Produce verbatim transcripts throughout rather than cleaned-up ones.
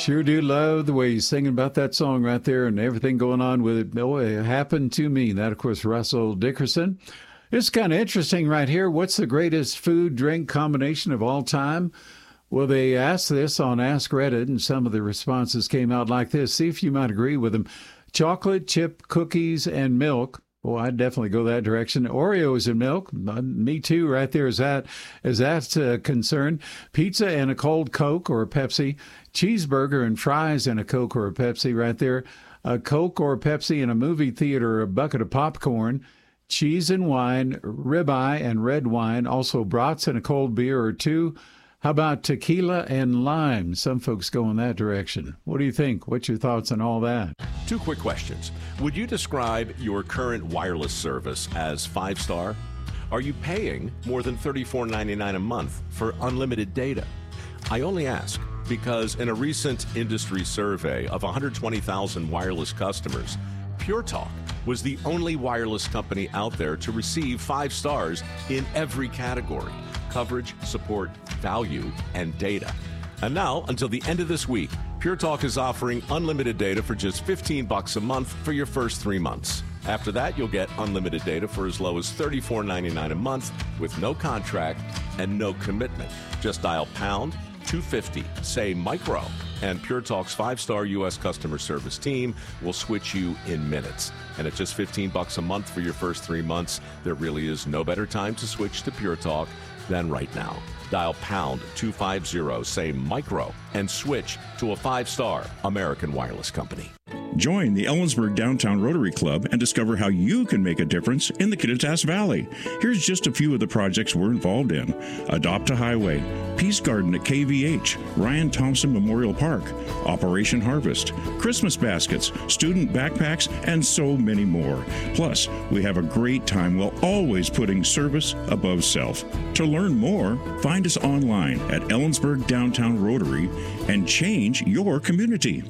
Sure do love the way he's singing about that song right there and everything going on with it. Oh, it happened to me. That, of course, Russell Dickerson. It's kind of interesting right here. What's the greatest food drink combination of all time? Well, they asked this on Ask Reddit, and some of the responses came out like this. See if you might agree with them. Chocolate chip cookies and milk. Well, I'd definitely go that direction. Oreos and milk. Uh, me too, right there. Is that is that uh, concerned? Pizza and a cold Coke or a Pepsi. Cheeseburger and fries and a Coke or a Pepsi, right there. A Coke or a Pepsi in a movie theater, a bucket of popcorn. Cheese and wine, ribeye and red wine. Also brats and a cold beer or two. How about tequila and lime? Some folks go in that direction. What do you think? What's your thoughts on all that? Two quick questions. Would you describe your current wireless service as five-star? Are you paying more than thirty-four ninety-nine a month for unlimited data? I only ask because in a recent industry survey of one hundred twenty thousand wireless customers, Pure Talk was the only wireless company out there to receive five stars in every category: coverage, support, value, and data. And now, until the end of this week, Pure Talk is offering unlimited data for just fifteen bucks a month for your first three months. After that, you'll get unlimited data for as low as thirty-four ninety-nine a month with no contract and no commitment. Just dial pound two fifty, say micro, and Pure Talk's five-star U S customer service team will switch you in minutes. And at just fifteen bucks a month for your first three months, there really is no better time to switch to Pure Talk than right now. Dial pound two fifty, say micro, and switch to a five-star American wireless company. Join the Ellensburg Downtown Rotary Club and discover how you can make a difference in the Kittitas Valley. Here's just a few of the projects we're involved in: Adopt a Highway, Peace Garden at K V H, Ryan Thompson Memorial Park, Operation Harvest, Christmas baskets, student backpacks, and so many more. Plus, we have a great time while always putting service above self. To learn more, find us online at Ellensburg Downtown Rotary and change your community.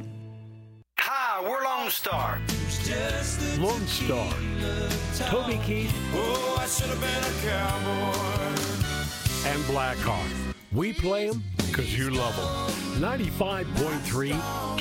Hi, we're Lone Star. Lone Star. Toby Keith. Oh, I should have been a cowboy. And Black Hawk. We play them because you love them. ninety-five point three